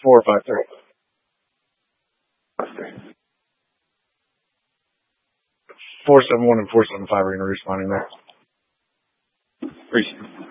453. 471 and 475 are going to be responding there. Appreciate it.